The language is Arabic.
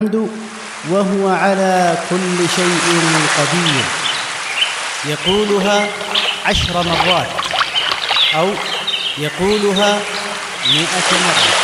الحمد وهو على كل شيء قدير. يقولها 10 مرات أو يقولها 100 مرة.